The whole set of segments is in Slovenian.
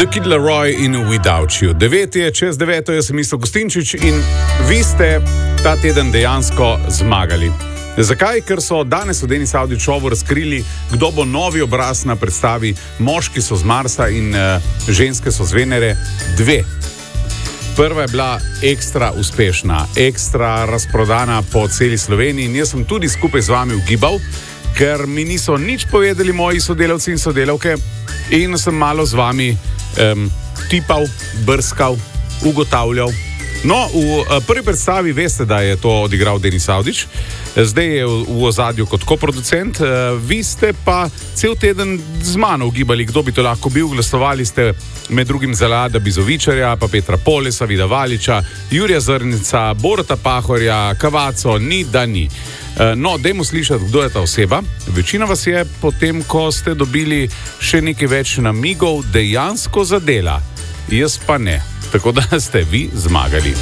The Kid Laroi in Without You. 9 je čez 9, jaz sem Misto Gostinčič in vi ste ta teden dejansko zmagali. Zakaj? Ker so danes v Denis Audio Showu razkrili, kdo bo novi obraz na predstavi Moški so z Marsa in ženske so z Venere 2. Prva je bila ekstra uspešna, ekstra razprodana po celi Sloveniji in jaz sem tudi skupaj z vami ugibal, ker mi niso nič povedali moji sodelavci in sodelavke in sem malo z vami tipal, brskal, ugotavljal. No, v prvi predstavi veste, da je to odigral Denis Audić, zdaj je v ozadju kot koproducent, vi ste pa cel teden z mano ugibali, kdo bi to lahko bil. Glasovali ste med drugim za Lada Bizovičarja, pa Petra Polesa, Vida Valiča, Jurija Zrnica, Boruta Pahorja, Cavazzo, ni da ni. No, dajmo slišati, kdo je ta oseba. Večina vas je, potem ko ste dobili še nekaj več namigov, dejansko zadela. Jaz pa ne. Tako da ste vi zmagali.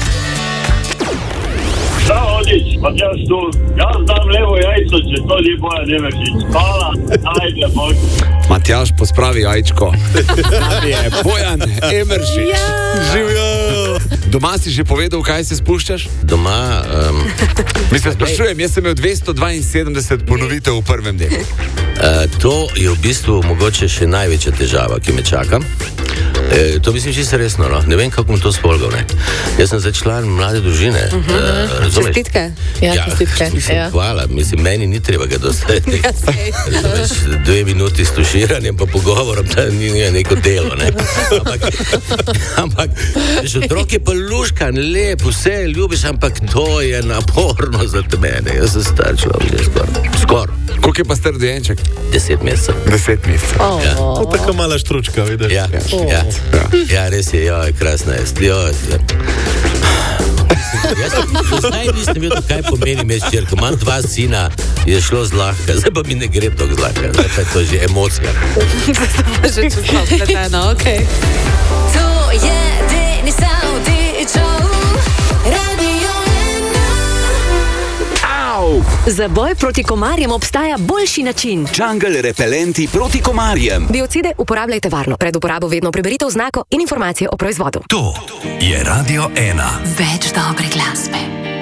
Zdravo, Audić, Matjaž tu. Jaz dam levo jajco, če to ni Bojan Emeršič. Hvala, ajde, boj. Matjaž, pospravi jajčko. Je Bojan Emeršič. Ja. Živijo. Doma si že povedal, kaj se spuščaš? Doma... Mislim, sprašujem, jaz sem imel 272 ponovitev v prvem delu. To je v bistvu mogoče še največja težava, ki me čaka. To mislim čisto resno, no? Ne vem, kako bom to spolgal, ne? Jaz sem zdaj član mlade družine. Čestitke. Ja, čestitke. Mislim, hvala, mislim, meni ni treba ga dostati. Razumeš, 2 minuti s tuširanjem pa pogovorom, da ni neko delo, ne? Ampak otrok je pa luškan, lep, vse ljubiš, ampak to je naporno za mene. Jaz sem star človek, že skoro. Koliko je pa star dojenček? 10 mesecev. 10 mesecev. Ja. Tako mala štručka, vidiš. Ja, res je, krasna je. Jaz zdaj nisem vedel, kaj pomeni imeti hčerko. Imam 2 sina, je šlo zlahka, zdaj pa mi ne gre tako zlahka, zdaj pa je to že emocija. Že čustvo spleteno, okej. To je Denis Audić, Radio 1. Za boj proti komarjem obstaja boljši način. Jungle repelenti proti komarjem. Biocide uporabljajte varno. Pred uporabo vedno preberite oznako in informacije o proizvodu. To je Radio 1. Več dobre glasbe.